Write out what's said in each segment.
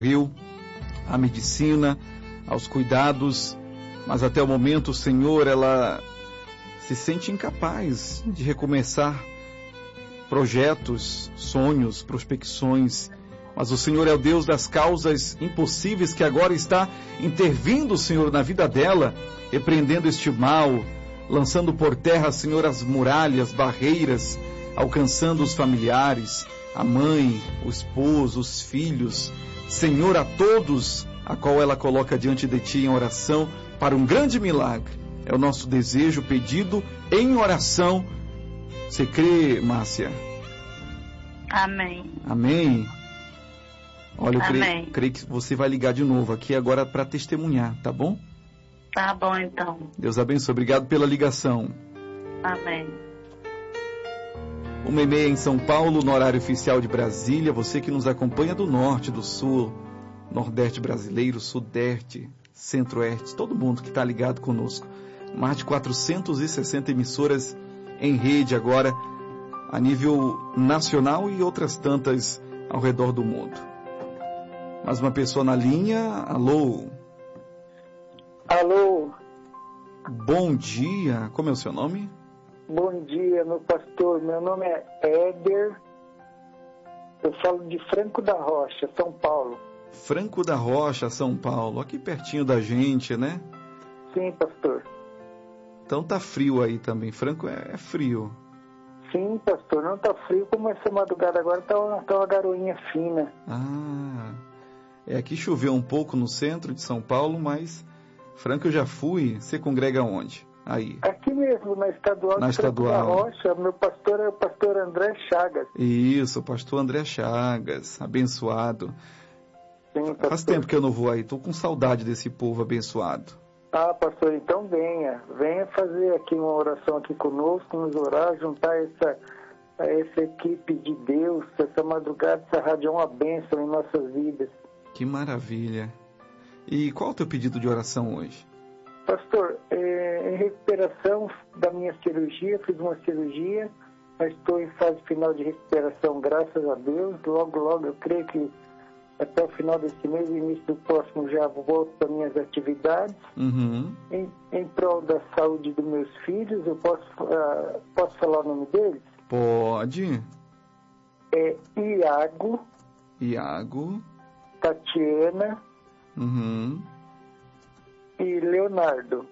à medicina, aos cuidados, mas até o momento, Senhor, ela se sente incapaz de recomeçar projetos, sonhos, prospecções, mas o Senhor é o Deus das causas impossíveis que agora está intervindo, Senhor, na vida dela, repreendendo este mal, lançando por terra, Senhor, as muralhas, barreiras, alcançando os familiares, a mãe, o esposo, os filhos, Senhor, a todos a qual ela coloca diante de Ti em oração para um grande milagre. É o nosso desejo, pedido em oração. Você crê, Márcia? Amém. Amém. Olha, eu Amém. creio que você vai ligar de novo aqui agora para testemunhar, tá bom? Tá bom, então. Deus abençoe. Obrigado pela ligação. Amém. 1h30 em São Paulo, no horário oficial de Brasília. Você que nos acompanha do norte, do sul, nordeste brasileiro, sudeste, centro-oeste, todo mundo que está ligado conosco. Mais de 460 emissoras em rede agora, a nível nacional e outras tantas ao redor do mundo. Mais uma pessoa na linha. Alô? Alô? Bom dia. Como é o seu nome? Bom dia, meu pastor. Meu nome é Éder. Eu falo de Franco da Rocha, São Paulo. Franco da Rocha, São Paulo. Aqui pertinho da gente, né? Sim, pastor. Então tá frio aí também. Franco é frio. Sim, pastor. Não tá frio como essa madrugada agora. Tá uma garoinha fina. Ah, aqui choveu um pouco no centro de São Paulo, mas Franco eu já fui. Você congrega onde? Aí. Aqui mesmo, na Estadual Na de Franco Estadual. da Rocha. Meu pastor é o pastor André Chagas. Isso, o pastor André Chagas. Abençoado. Sim, pastor. Faz tempo que eu não vou aí. Tô com saudade desse povo abençoado. Ah, pastor, então venha. Venha fazer aqui uma oração aqui conosco, nos orar, juntar essa equipe de Deus. Essa madrugada, essa rádio é uma bênção em nossas vidas. Que maravilha. E qual é o teu pedido de oração hoje? Pastor, em recuperação da minha cirurgia, fiz uma cirurgia, mas estou em fase final de recuperação, graças a Deus. Logo, logo, eu creio que até o final desse mês, início do próximo, já volto para minhas atividades. Uhum. Em prol da saúde dos meus filhos, eu posso falar o nome deles? Pode. É Iago. Tatiana Uhum. e Leonardo.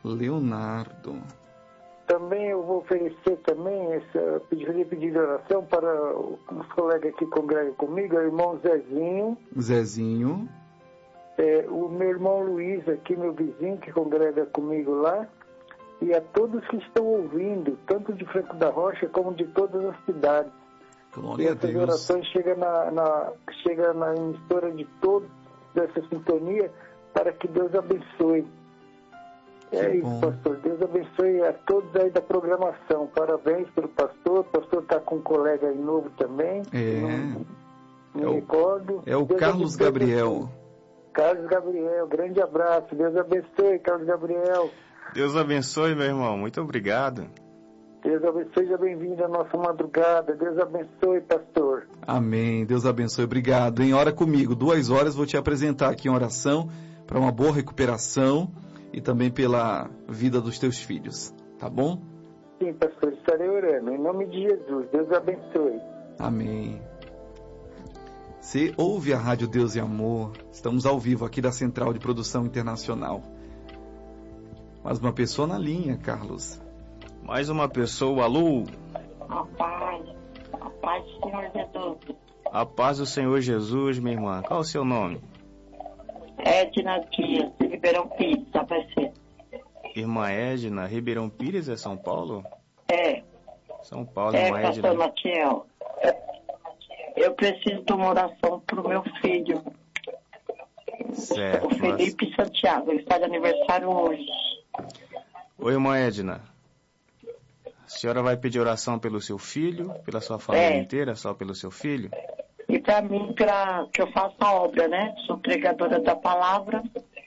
Também eu vou oferecer também pedir oração para os colegas que congregam comigo, o irmão Zezinho. O meu irmão Luiz aqui, meu vizinho, que congrega comigo lá, e a todos que estão ouvindo, tanto de Franco da Rocha como de todas as cidades. Glória a Essas Deus. orações chegam na emissora de todos dessa sintonia, para que Deus abençoe. Que isso, bom. pastor. Deus abençoe a todos aí da programação. Parabéns pelo pastor. O pastor está com um colega aí novo também. Não me recordo. É o Deus Carlos abençoe. Gabriel. Carlos Gabriel, grande abraço. Deus abençoe, Carlos Gabriel. Deus abençoe, meu irmão. Muito obrigado. Deus abençoe, seja bem-vindo à nossa madrugada. Deus abençoe, pastor. Amém. Deus abençoe. Obrigado. Em hora comigo. 2 horas vou te apresentar aqui em oração para uma boa recuperação e também pela vida dos teus filhos. Tá bom? Sim, pastor. Estarei orando. Em nome de Jesus. Deus abençoe. Amém. Você ouve a Rádio Deus e Amor. Estamos ao vivo aqui da Central de Produção Internacional. Mais uma pessoa na linha, Carlos. Mais uma pessoa. Alô? A paz do Senhor Jesus. A paz do Senhor Jesus, minha irmã. Qual é o seu nome? Edna Dias, de Ribeirão Pires, aparecendo. Irmã Edna, Ribeirão Pires é São Paulo? É. São Paulo, irmã Pastor Edna. Matiel. Eu preciso de uma oração para o meu filho, Certo. o Felipe Santiago. Ele está de aniversário hoje. Oi, irmã Edna. A senhora vai pedir oração pelo seu filho, pela sua família inteira, só pelo seu filho? E para mim, que eu faço a obra, né? Sou pregadora da palavra.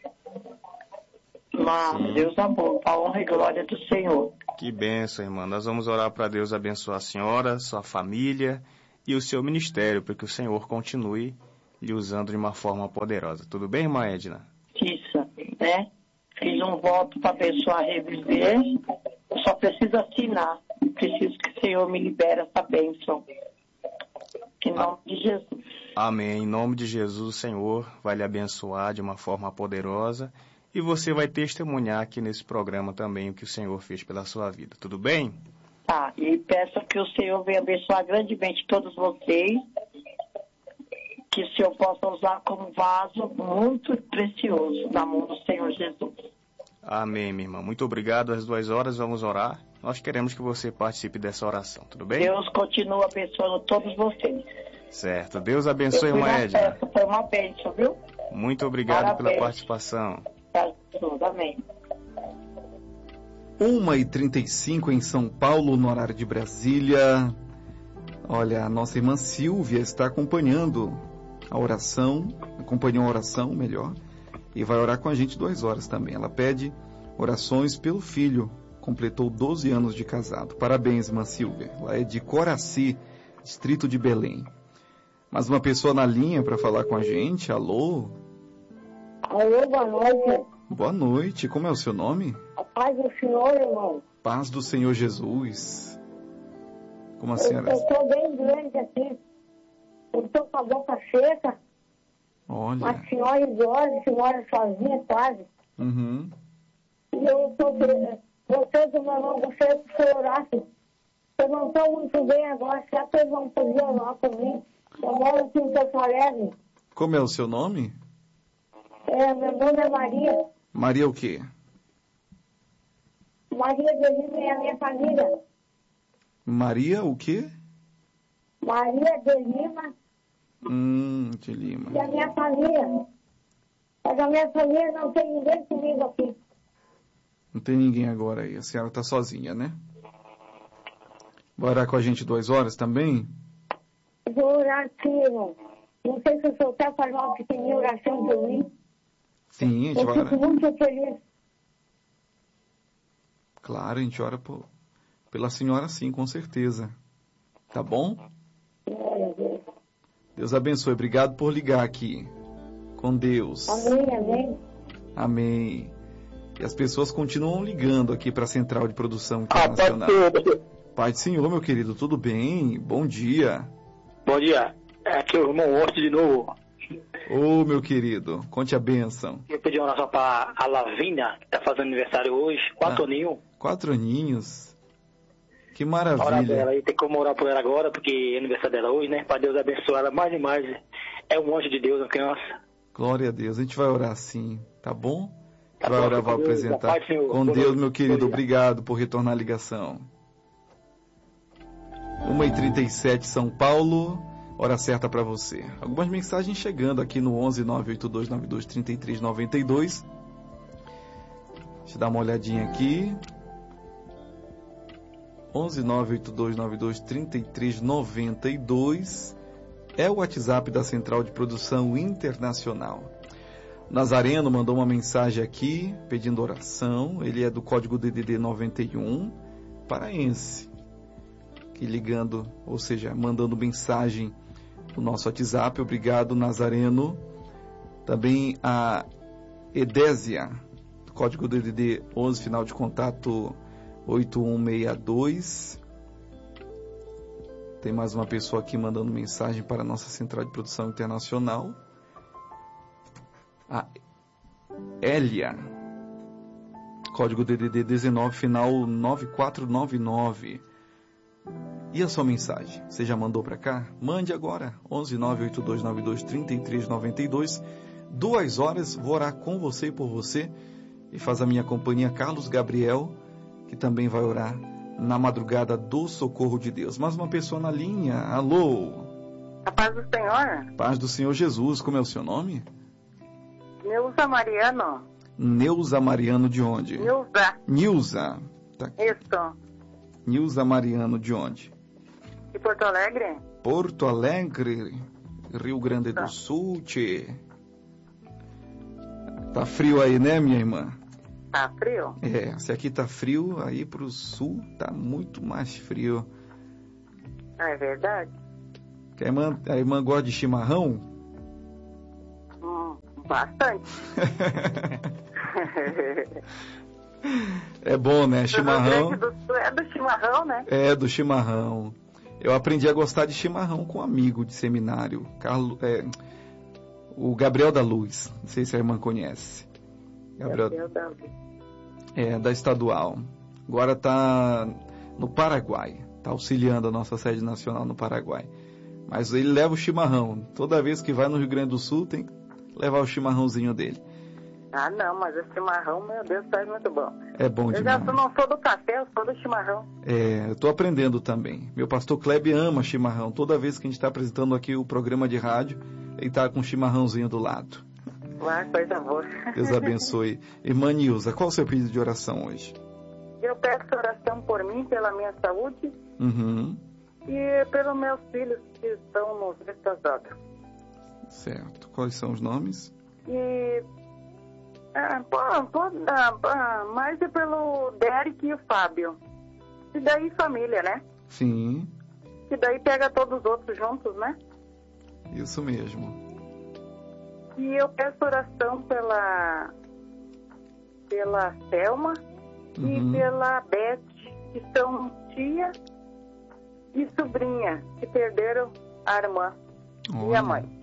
Mas Deus amor, para a honra e glória do Senhor. Que bênção, irmã. Nós vamos orar para Deus abençoar a senhora, sua família e o seu ministério, para que o Senhor continue lhe usando de uma forma poderosa. Tudo bem, irmã Edna? Isso, né? Fiz um voto para a pessoa reviver, eu só preciso assinar. Preciso que o Senhor me libere essa bênção. Em nome de Jesus. Amém. Em nome de Jesus, o Senhor vai lhe abençoar de uma forma poderosa e você vai testemunhar aqui nesse programa também o que o Senhor fez pela sua vida. Tudo bem? Tá, e peço que o Senhor venha abençoar grandemente todos vocês, que o Senhor possa usar como vaso muito precioso na mão do Senhor Jesus. Amém, minha irmã. Muito obrigado. Às 2h vamos orar. Nós queremos que você participe dessa oração, tudo bem? Deus continua abençoando todos vocês. Certo. Deus abençoe, irmã Edna. Foi uma bênção, viu? Muito obrigado pela participação. Amém. 1h35 em São Paulo, no horário de Brasília. Olha, a nossa irmã Silvia está acompanhou a oração, melhor, e vai orar com a gente 2 horas também. Ela pede orações pelo filho, completou 12 anos de casado. Parabéns, irmã Silvia. Ela é de Coraci, distrito de Belém. Mais uma pessoa na linha para falar com a gente. Alô? Alô, boa noite. Boa noite. Como é o seu nome? A paz do Senhor, irmão. Paz do Senhor Jesus. Como a senhora? Eu estou bem grande aqui. Eu estou com a boca seca. Olha. Uma senhora idosa, senhora sozinha quase. Uhum. E eu estou... Vocês, meu irmão, gostaria que você orasse. Eu não estou muito bem agora. Será que vocês vão poder orar por mim? Eu moro aqui em Porto Alegre. Como é o seu nome? Meu nome é Maria. Maria o quê? Maria de Lima é a minha família. Maria o quê? Maria de Lima. De Lima. E a minha família. Mas a minha família não tem ninguém comigo aqui. Não tem ninguém agora aí. A senhora está sozinha, né? Vai orar com a gente 2 horas também? Vou orar aqui, irmão. Não sei se o senhor quer fazer uma pequena oração por mim. Sim, a gente vai orar. Eu orar. fico muito feliz. Claro, a gente ora pela senhora sim, com certeza. Tá bom? Deus abençoe. Obrigado por ligar aqui. Com Deus. Amém, amém. Amém. E as pessoas continuam ligando aqui para a Central de Produção Internacional. Pai do Senhor, meu querido, tudo bem? Bom dia. Bom dia. Aqui é o irmão Horto de novo. Ô, meu querido, conte a bênção. Eu pedi uma oração para a Lavínia, que está fazendo aniversário hoje, 4 aninhos. 4 aninhos? Que Orar maravilha. dela, e tem como orar por ela agora, porque é aniversário dela hoje, né? Para Deus abençoar ela mais e mais. É um anjo de Deus, uma criança. Glória a Deus. A gente vai orar sim, tá bom? Tá vai bom, orar, vai apresentar. Pai, Senhor, com Deus, meu querido. Obrigado por retornar a ligação. 1h37 São Paulo. Hora certa para você. Algumas mensagens chegando aqui no 11 98292 3392. Deixa eu dar uma olhadinha aqui. 11 98292 3392 é o WhatsApp da Central de Produção Internacional. Nazareno mandou uma mensagem aqui pedindo oração. Ele é do código DDD 91, paraense. Que ligando, ou seja, mandando mensagem no nosso WhatsApp. Obrigado, Nazareno. Também a Edésia, do código DDD 11, final de contato 8162. Tem mais uma pessoa aqui mandando mensagem para a nossa Central de Produção Internacional. A Elia, código DDD 19, final 9499. E a sua mensagem? Você já mandou para cá? Mande agora, 11 98292 3392. 2 horas, vou orar com você e por você. E faz a minha companhia Carlos Gabriel, que também vai orar na madrugada do socorro de Deus. Mais uma pessoa na linha. Alô? A paz do Senhor. Paz do Senhor Jesus. Como é o seu nome? Neuza Mariano. Neuza Mariano de onde? Nilza. Tá aqui. Isso. Nilza Mariano de onde? De Porto Alegre. Porto Alegre, Rio Grande do Sul, tchê. Tá frio aí, né, minha irmã? Tá frio? É, se aqui tá frio, aí pro sul tá muito mais frio. Ah, é verdade? A irmã gosta de chimarrão? Bastante. É bom, né? Chimarrão. O Rio Grande do Sul é do chimarrão, né? É, do chimarrão. Eu aprendi a gostar de chimarrão com um amigo de seminário, o Gabriel da Luz. Não sei se a irmã conhece. Gabriel da Luz. É, da estadual. Agora está no Paraguai. Está auxiliando a nossa sede nacional no Paraguai. Mas ele leva o chimarrão. Toda vez que vai no Rio Grande do Sul, tem que levar o chimarrãozinho dele. Ah, não, mas o chimarrão, meu Deus, faz muito bom. É bom demais. Eu já não sou do café, eu sou do chimarrão. É, eu estou aprendendo também. Meu pastor Kleber ama chimarrão. Toda vez que a gente está apresentando aqui o programa de rádio, ele está com um chimarrãozinho do lado. Ah, coisa boa. Deus abençoe. Irmã Nilza, qual o seu pedido de oração hoje? Eu peço oração por mim, pela minha saúde e pelos meus filhos que estão nos retrasados. Certo. Quais são os nomes? E mais é pelo Derek e o Fábio. E daí família, né? Sim. E daí pega todos os outros juntos, né? Isso mesmo. E eu peço oração pela Selma e pela Beth, que são tia e sobrinha, que perderam a irmã e a mãe.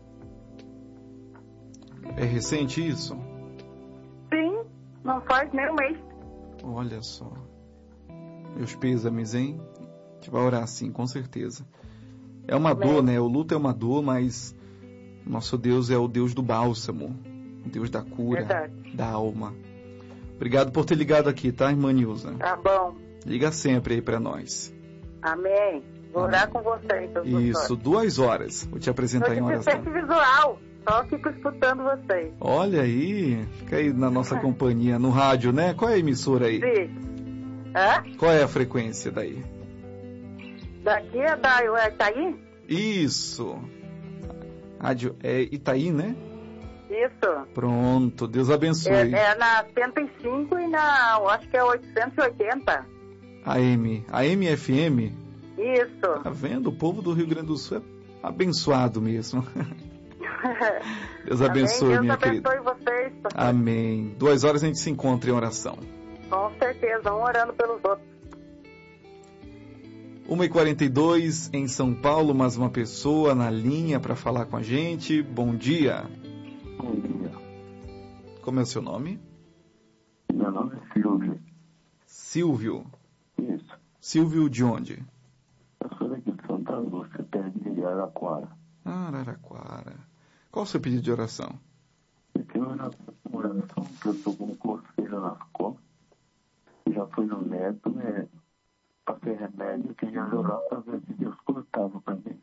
É recente isso? Sim, não faz nem um mês. Olha só. Meus pêsames, hein? A gente vai orar sim, com certeza. É uma dor, né? O luto é uma dor, mas nosso Deus é o Deus do bálsamo, o Deus da cura, da alma. Obrigado por ter ligado aqui, tá, irmã Nilza? Tá bom. Liga sempre aí pra nós. Amém. Vou orar com vocês. Isso, 2 horas. Vou te apresentar em oração. Eu visual, só fico escutando vocês. Olha aí, fica aí na nossa companhia, no rádio, né? Qual é a emissora aí? Sim. Hã? Qual é a frequência daí? Daqui é da Itaí? Isso. Rádio é Itaí, né? Isso. Pronto, Deus abençoe. É na 105 e eu acho que é 880. AM FM? Isso. Tá vendo? O povo do Rio Grande do Sul é abençoado mesmo. Deus abençoe, minha querida. Deus abençoe vocês. Pastor. Amém. 2 horas a gente se encontra em oração. Com certeza, orando pelos outros. 1h42 em São Paulo, mais uma pessoa na linha para falar com a gente. Bom dia. Bom dia. Como é o seu nome? Meu nome é Silvio. Silvio? Isso. Silvio de onde? Eu sou daqui de Santa Lúcia, perto de Araraquara. Araraquara. Qual o seu pedido de oração? Eu tenho uma oração que eu estou com coceira nas costas. Já fui no médico, né? Passei remédio, que já orar para ver se Deus cortava para mim.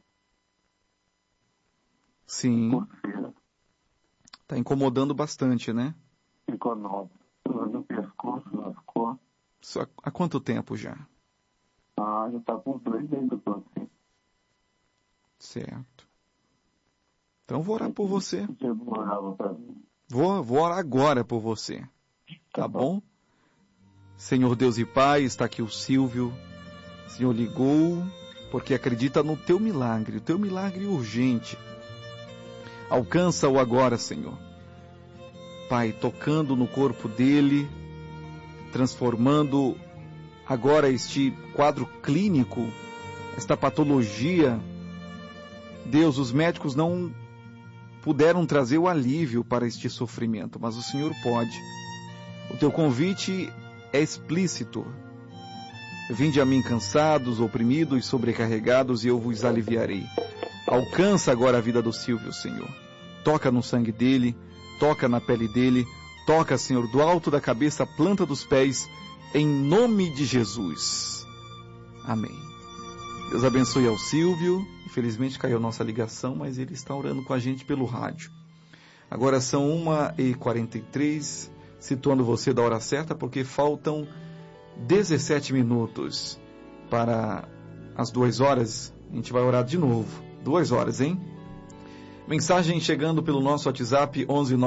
Sim. Coceira. Tá incomodando bastante, né? Ficou no pescoço, nas costas. Há quanto tempo já? Já tá com 2 meses que eu tô assim. Certo. Então vou orar por você. Você orava para mim? Vou orar agora por você. Tá bom? Senhor Deus e Pai, está aqui o Silvio. O Senhor ligou porque acredita no teu milagre, o teu milagre urgente. Alcança-o agora, Senhor. Pai, tocando no corpo dele, transformando agora este quadro clínico, esta patologia. Deus, os médicos não puderam trazer o alívio para este sofrimento, mas o Senhor pode. O teu convite é explícito. Vinde a mim cansados, oprimidos, sobrecarregados, e eu vos aliviarei. Alcança agora a vida do Silvio, Senhor. Toca no sangue dele, toca na pele dele, toca, Senhor, do alto da cabeça à planta dos pés, em nome de Jesus. Amém. Deus abençoe ao Silvio. Infelizmente caiu a nossa ligação, mas ele está orando com a gente pelo rádio. Agora são 1h43, situando você da hora certa, porque faltam 17 minutos para as 2 horas. A gente vai orar de novo. 2 horas, hein? Mensagem chegando pelo nosso WhatsApp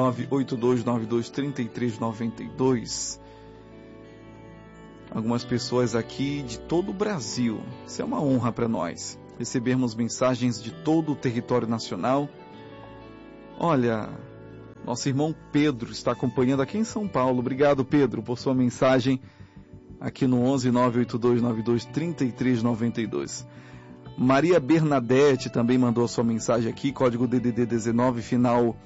11982923392. Algumas pessoas aqui de todo o Brasil. Isso é uma honra para nós, recebermos mensagens de todo o território nacional. Olha, Nosso irmão Pedro está acompanhando aqui em São Paulo. Obrigado, Pedro, por sua mensagem aqui no 11 98292 3392. Maria Bernadette também mandou a sua mensagem aqui, código DDD 19, final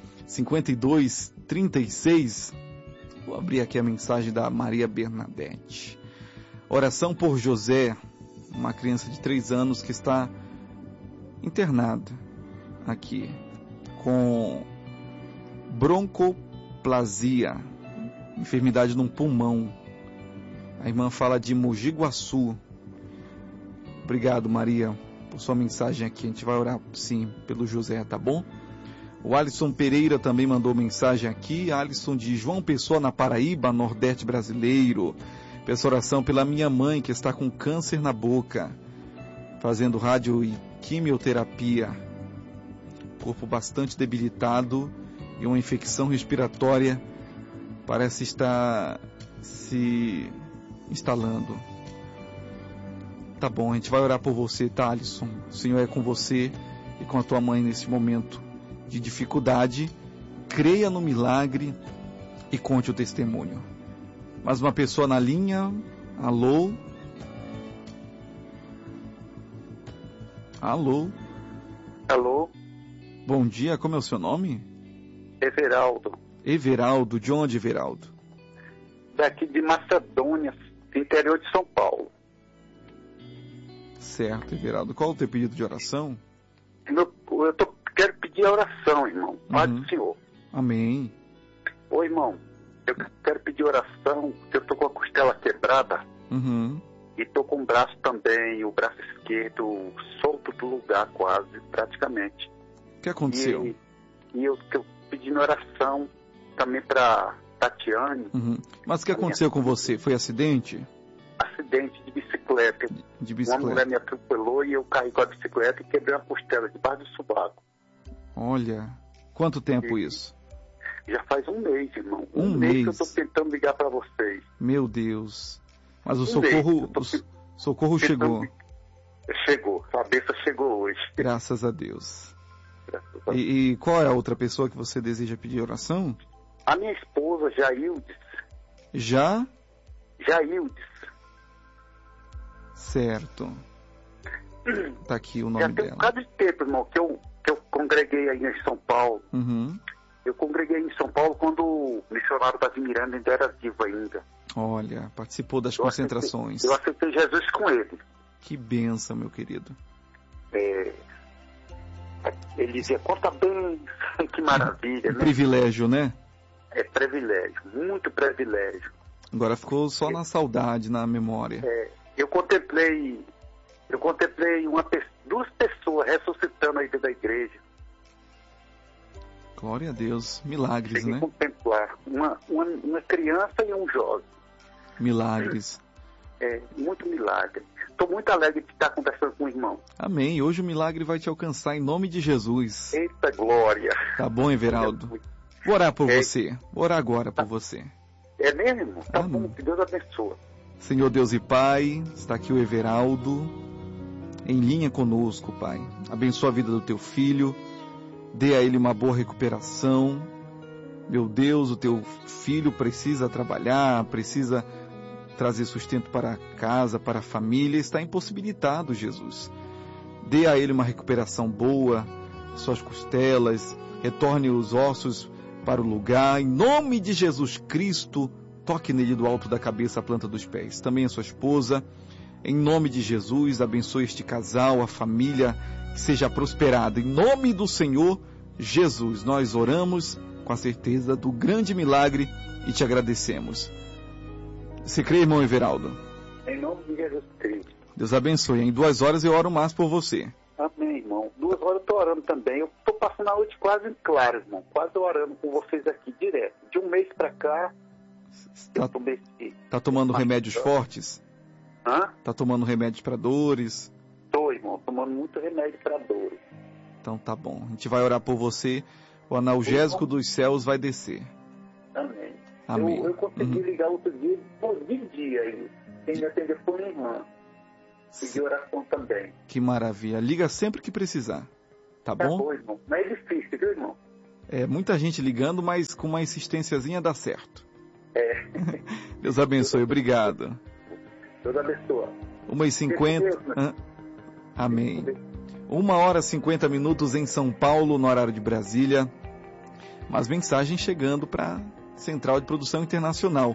5236. Vou abrir aqui a mensagem da Maria Bernadette. Oração por José, uma criança de 3 anos que está internada aqui com broncoplasia, enfermidade no pulmão. A irmã fala de Mogi Guaçu. Obrigado, Maria, por sua mensagem aqui. A gente vai orar, sim, pelo José, tá bom? O Alisson Pereira também mandou mensagem aqui. Alisson de João Pessoa, na Paraíba, Nordeste brasileiro. Peço oração pela minha mãe, que está com câncer na boca, fazendo rádio e quimioterapia. Corpo bastante debilitado e uma infecção respiratória parece estar se instalando. Tá bom, a gente vai orar por você, tá, Alisson? O Senhor é com você e com a tua mãe nesse momento de dificuldade. Creia no milagre e conte o testemunho. Mais uma pessoa na linha. Alô? Alô? Alô? Bom dia, como é o seu nome? Everaldo. Everaldo, de onde, Everaldo? Daqui de Macedônia, interior de São Paulo. Certo, Everaldo. Qual o teu pedido de oração? Quero pedir a oração, irmão. Paz do Senhor. Amém. Ô, irmão, eu quero pedir oração, porque eu tô com a costela quebrada. E tô com o braço também, o braço esquerdo solto do lugar quase, praticamente. O que aconteceu? E eu pedindo oração também para Tatiane. Mas o que aconteceu com você? Foi acidente? Acidente de bicicleta. De bicicleta. Uma mulher me atropelou e eu caí com a bicicleta e quebrei a costela debaixo do sovaco. Olha, quanto tempo isso? Já faz um mês, irmão. Um mês que eu tô tentando ligar para vocês. Meu Deus. Mas o socorro chegou. Chegou, a cabeça chegou hoje. Graças a Deus. E qual é a outra pessoa que você deseja pedir oração? A minha esposa, Jaildes. Jaildes. Certo. Tá aqui o nome dela. Já tem um bocado de tempo, irmão, que eu congreguei aí em São Paulo. Eu congreguei em São Paulo quando o missionário Davi Miranda ainda era vivo ainda. Olha, participou das concentrações. Eu aceitei Jesus com ele. Que bênção, meu querido. Ele dizia, conta bem, que maravilha, né? Privilégio, né? É privilégio, muito privilégio. Agora ficou só na saudade, na memória. Eu contemplei duas pessoas ressuscitando aí dentro da igreja. Glória a Deus, milagres, Cheguei né? Contemplar uma criança e um jovem. Milagres. Muito milagre. Estou muito alegre de estar conversando com o irmão. Amém. Hoje o milagre vai te alcançar em nome de Jesus. Eita glória. Tá bom, Everaldo? Vou orar por você. Vou orar agora por você. É mesmo, irmão? Tá bom, que Deus abençoe. Senhor Deus e Pai, está aqui o Everaldo em linha conosco, Pai. Abençoa a vida do teu filho. Dê a ele uma boa recuperação. Meu Deus, o teu filho precisa trabalhar, precisa trazer sustento para a casa, para a família, está impossibilitado, Jesus. Dê a ele uma recuperação boa, suas costelas, retorne os ossos para o lugar, em nome de Jesus Cristo, toque nele do alto da cabeça à planta dos pés. Também a sua esposa, em nome de Jesus, abençoe este casal, a família, que seja prosperada. Em nome do Senhor Jesus, nós oramos com a certeza do grande milagre e te agradecemos. Você crê, irmão Everaldo? Em nome de Jesus Cristo. Deus abençoe. Em 2 horas eu oro mais por você. Amém, irmão. 2 horas eu estou orando também. Eu estou passando a noite quase em claro, irmão. Quase orando com vocês aqui direto. De um mês para cá, Tá tomando remédios fortes? Tá tomando remédios para dores? Tô, irmão. Tomando muito remédio para dores. Então tá bom. A gente vai orar por você. O analgésico dos céus vai descer. Amém. Amém. Eu consegui ligar outro dia, por 20 dias aí. Quem me atendeu foi minha irmã. Pedi oração também. Que maravilha. Liga sempre que precisar. Tá bom? Tá bom, irmão. Não é difícil, viu, irmão? Muita gente ligando, mas com uma insistênciazinha dá certo. Deus abençoe, obrigado. Deus abençoe. 1h50. Amém. 1h50 em São Paulo, no horário de Brasília. Mas mensagens chegando para Central de Produção Internacional.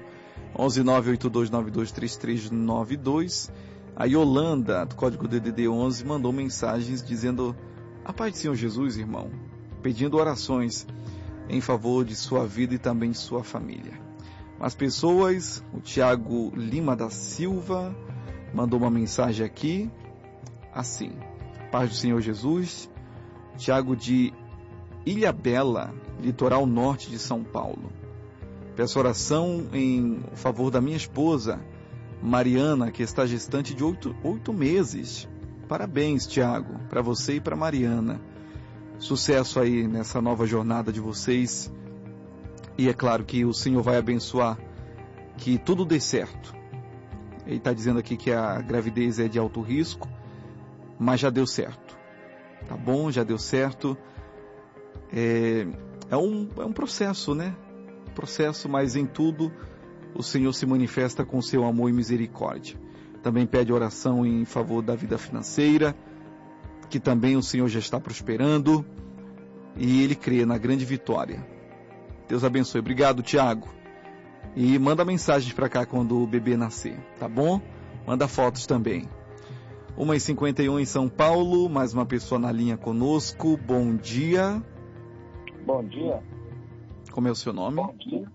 11982923392. A Yolanda, do código DDD 11, mandou mensagens dizendo: a paz do Senhor Jesus, irmão, pedindo orações em favor de sua vida e também de sua família. As pessoas, o Tiago Lima da Silva mandou uma mensagem aqui, assim: paz do Senhor Jesus. Tiago de Ilhabela, litoral norte de São Paulo. Peço oração em favor da minha esposa, Mariana, que está gestante de 8 meses. Parabéns, Tiago, para você e para Mariana. Sucesso aí nessa nova jornada de vocês. E é claro que o Senhor vai abençoar, que tudo dê certo. Ele está dizendo aqui que a gravidez é de alto risco, mas já deu certo. Tá bom? Já deu certo. É um processo, né? Processo, mas em tudo o Senhor se manifesta com seu amor e misericórdia. Também pede oração em favor da vida financeira, que também o Senhor já está prosperando, e ele crê na grande vitória. Deus abençoe. Obrigado, Tiago. E manda mensagens para cá quando o bebê nascer, tá bom? Manda fotos também. 1h51 em São Paulo, mais uma pessoa na linha conosco. Bom dia. Bom dia. Como é o seu nome? Bom dia.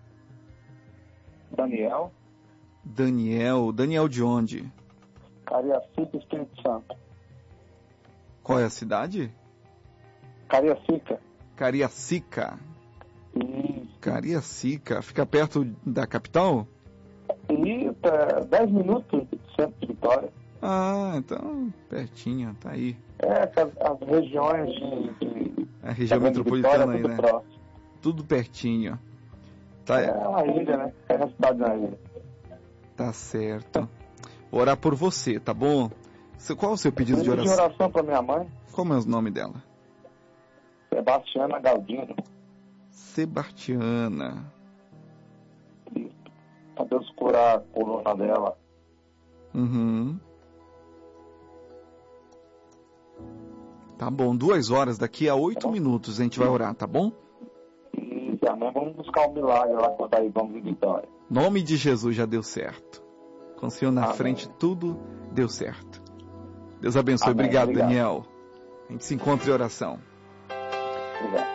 Daniel. Daniel de onde? Cariacica, Espírito Santo. Qual é a cidade? Cariacica. Cariacica. Fica perto da capital? E 10 minutos do centro de Vitória. Ah, então pertinho, tá aí. As regiões a região metropolitana aí, né? Próximo. Tudo pertinho. Tá. É uma ilha, né? É uma cidade na ilha. Tá certo. Vou orar por você, tá bom? Qual é o seu pedido de oração? De oração para minha mãe. Como é o nome dela? Sebastiana Galdino. Sebastiana. Para Deus curar a coluna dela. Tá bom, 2 horas, daqui a 8 minutos a gente vai orar, tá bom? E amém, vamos buscar um milagre lá quando aí vamos em Vitória. Nome de Jesus já deu certo. Com o Senhor na frente, tudo deu certo. Deus abençoe. Obrigado, Daniel. A gente se encontra em oração. Obrigado.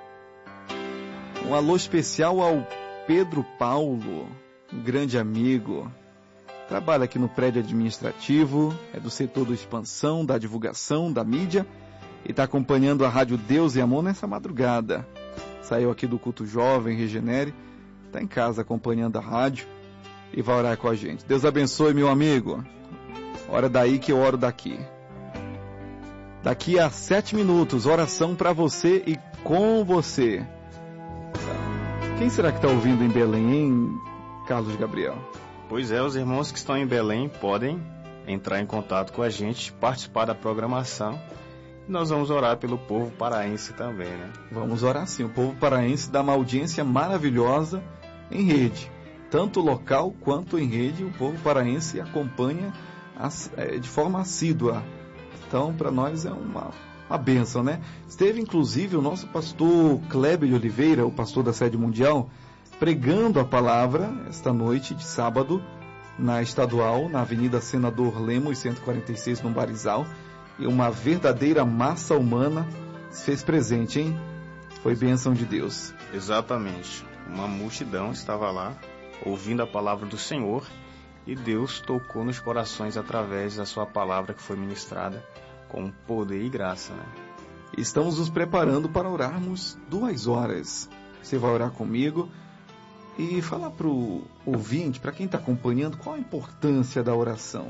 Um alô especial ao Pedro Paulo, um grande amigo. Trabalha aqui no prédio administrativo, é do setor da expansão, da divulgação, da mídia, e está acompanhando a Rádio Deus e Amor nessa madrugada. Saiu aqui do culto jovem, Regenere, está em casa acompanhando a rádio e vai orar com a gente. Deus abençoe, meu amigo. Ora daí que eu oro daqui. Daqui a 7 minutos, oração para você e com você. Quem será que está ouvindo em Belém, hein, Carlos Gabriel? Pois é, os irmãos que estão em Belém podem entrar em contato com a gente, participar da programação. E nós vamos orar pelo povo paraense também, né? Vamos orar sim. O povo paraense dá uma audiência maravilhosa em rede. Tanto local quanto em rede, o povo paraense acompanha de forma assídua. Então, para nós é uma bênção, né? Esteve, inclusive, o nosso pastor Kleber de Oliveira, o pastor da Sede Mundial, pregando a palavra esta noite de sábado na Estadual, na Avenida Senador Lemos, 146, no Barizal, e uma verdadeira massa humana se fez presente, hein? Foi bênção de Deus. Exatamente. Uma multidão estava lá, ouvindo a palavra do Senhor, e Deus tocou nos corações através da sua palavra que foi ministrada com poder e graça, né? Estamos nos preparando para orarmos 2 horas. Você vai orar comigo e falar para o ouvinte, para quem está acompanhando, qual a importância da oração.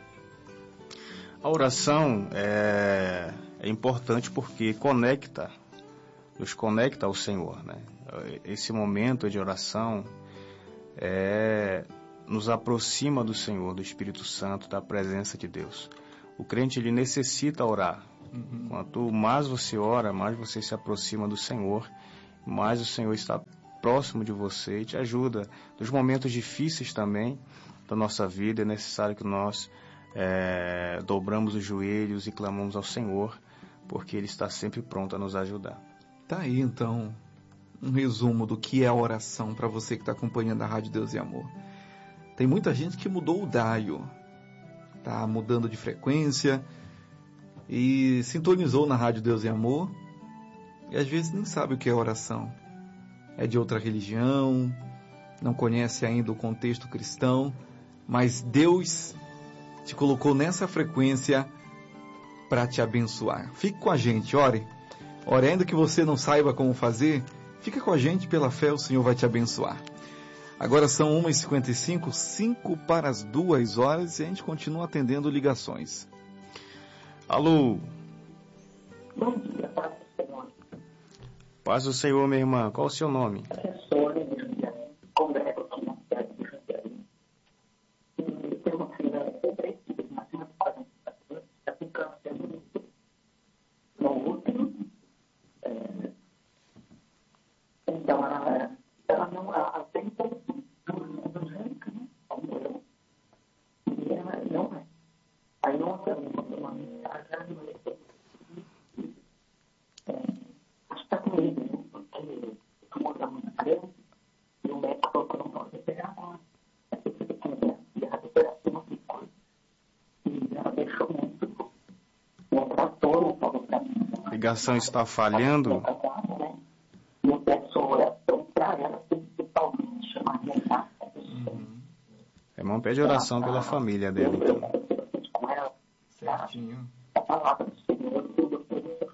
A oração é importante porque nos conecta ao Senhor, né? Esse momento de oração nos aproxima do Senhor, do Espírito Santo, da presença de Deus. O crente ele necessita orar, Quanto mais você ora, mais você se aproxima do Senhor, mais o Senhor está próximo de você e te ajuda. Nos momentos difíceis também da nossa vida, é necessário que nós dobramos os joelhos e clamamos ao Senhor, porque Ele está sempre pronto a nos ajudar. Tá aí, então, um resumo do que é a oração para você que está acompanhando a Rádio Deus e Amor. Tem muita gente que mudou o dial, tá mudando de frequência e sintonizou na Rádio Deus e Amor e às vezes nem sabe o que é oração. É de outra religião, não conhece ainda o contexto cristão, mas Deus te colocou nessa frequência para te abençoar. Fique com a gente, ore. Ore, ainda que você não saiba como fazer, fica com a gente, pela fé o Senhor vai te abençoar. Agora são 1h55, 5 para as 2 horas, e a gente continua atendendo ligações. Alô? Bom dia, Paz do Senhor. Paz do Senhor, minha irmã. Qual o seu nome? Professora de Juliana, congrego aqui na cidade de Juliana. E tem uma filha de 3 filhos, uma filha de 40 anos, está com câncer no útero. Então, ela não tem do jeito, né? Como eu. E ela não é. Aí ontem eu mandei uma mensagem, ela não é. Acho que está comigo, né? Porque eu estou morando na empresa e o médico falou que eu não posso operar ela. E a recuperação ficou. E ela deixou muito. O trator falou para mim. A ligação está falhando. E eu peço oração para ela, principalmente, chamar minha casa. Irmão, pede oração pela família dela, então. Com ela. Certinho. A palavra do Senhor, tudo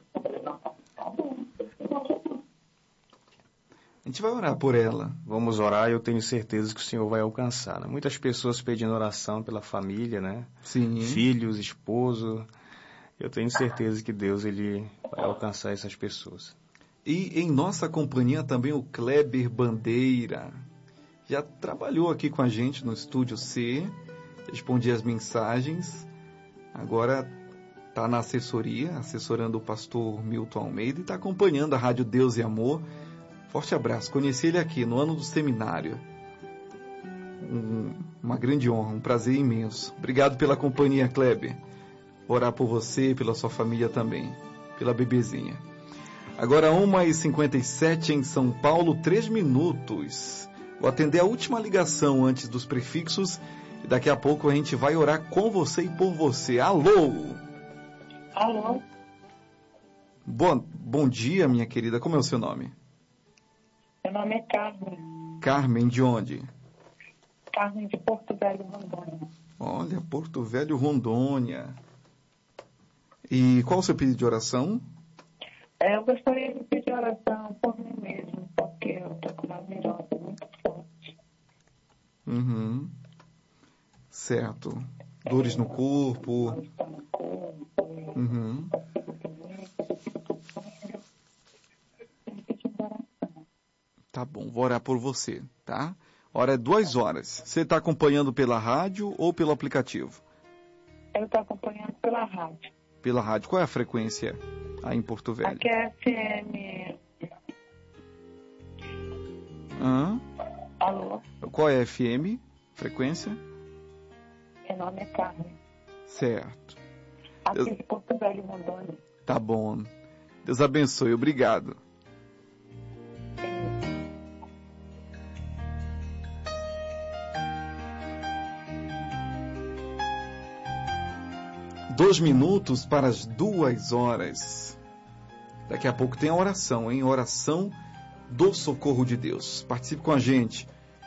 A gente vai orar por ela. Vamos orar e eu tenho certeza que o Senhor vai alcançar, né? Muitas pessoas pedindo oração pela família, né? Sim. Filhos, esposo. Eu tenho certeza que Deus ele vai alcançar essas pessoas. E em nossa companhia também o Kleber Bandeira. Já trabalhou aqui com a gente no Estúdio C, respondia as mensagens. Agora está na assessoria, assessorando o pastor Milton Almeida e está acompanhando a Rádio Deus e Amor. Forte abraço. Conheci ele aqui no ano do seminário. Uma grande honra, um prazer imenso. Obrigado pela companhia, Kleber. Orar por você e pela sua família também, pela bebezinha. Agora 1h57 em São Paulo, 3 minutos. Vou atender a última ligação antes dos prefixos e daqui a pouco a gente vai orar com você e por você. Alô? Alô? Bom dia, minha querida. Como é o seu nome? Meu nome é Carmen. Carmen, de onde? Carmen de Porto Velho, Rondônia. Olha, Porto Velho, Rondônia. E qual o seu pedido de oração? Eu gostaria de pedir oração por mim mesmo, porque eu estou com uma virose muito forte. Certo. Dores no corpo. Tá bom, vou orar por você, tá? Hora é 2 horas. Você está acompanhando pela rádio ou pelo aplicativo? Eu estou acompanhando pela rádio. Pela rádio. Qual é a frequência aí em Porto Velho? Aqui é FM. Alô? Qual é a FM? Frequência? Meu nome é Carmen. Certo. Aqui de Porto Velho, Rondônia. Tá bom. Deus abençoe. Obrigado. Dois minutos para as 2 horas. Daqui a pouco tem a oração, hein? Oração do Socorro de Deus. Participe com a gente.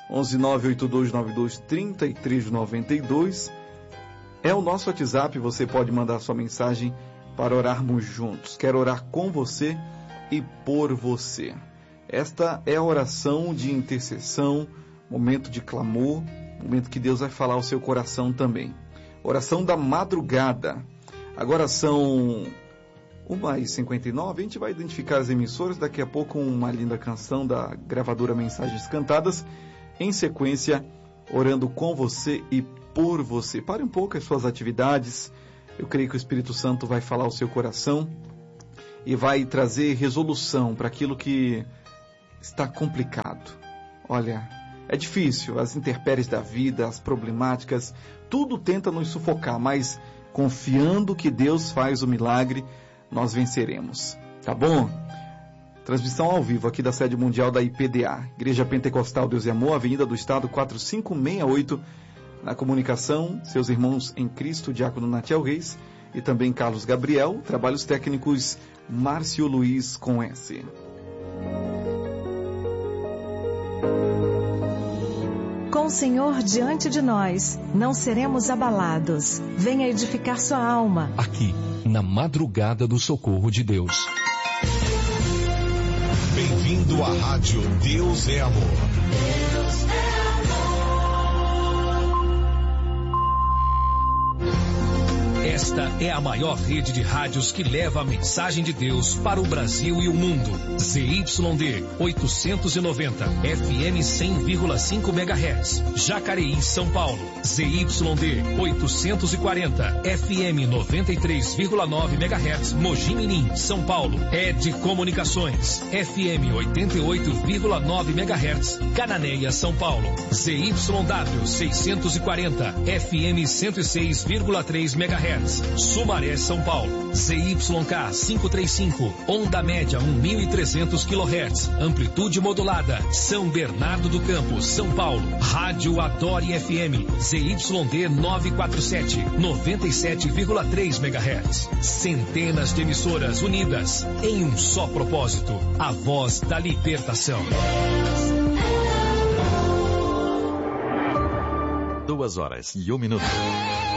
11982923392 é o nosso WhatsApp. Você pode mandar sua mensagem para orarmos juntos. Quero orar com você e por você. Esta é a oração de intercessão, momento de clamor, momento que Deus vai falar ao seu coração também. Oração da madrugada. Agora são 1h59. A gente vai identificar as emissoras. Daqui a pouco uma linda canção da gravadora Mensagens Cantadas. Em sequência, orando com você e por você. Pare um pouco as suas atividades. Eu creio que o Espírito Santo vai falar ao seu coração e vai trazer resolução para aquilo que está complicado. Olha, é difícil, as intempéries da vida, as problemáticas, tudo tenta nos sufocar, mas confiando que Deus faz o milagre, nós venceremos. Tá bom? Transmissão ao vivo aqui da sede mundial da IPDA, Igreja Pentecostal Deus e Amor, Avenida do Estado 4568, na comunicação, seus irmãos em Cristo, Diácono Natiel Reis e também Carlos Gabriel, trabalhos técnicos Márcio Luiz com S. Com o Senhor diante de nós, não seremos abalados. Venha edificar sua alma. Aqui, na madrugada do socorro de Deus. Bem-vindo à rádio Deus é Amor. Deus é Esta é a maior rede de rádios que leva a mensagem de Deus para o Brasil e o mundo. ZYD 890, FM 100,5 MHz. Jacareí, São Paulo. ZYD 840, FM 93,9 MHz. Mogi Mirim, São Paulo. ED Comunicações, FM 88,9 MHz. Cananéia, São Paulo. ZYW 640, FM 106,3 MHz. Sumaré, São Paulo. ZYK 535, onda média 1.300 kHz, amplitude modulada. São Bernardo do Campo, São Paulo. Rádio Adore FM, ZYD 947, 97,3 MHz. Centenas de emissoras unidas em um só propósito: a voz da libertação. 2 horas e 1 minuto.